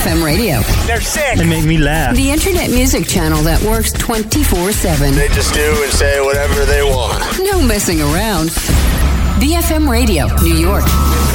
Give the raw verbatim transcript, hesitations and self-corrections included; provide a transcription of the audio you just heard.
F M radio. They're sick. They make me laugh. The internet music channel that works twenty-four seven. They just do and say whatever they want. No messing around. B F M Radio, New York.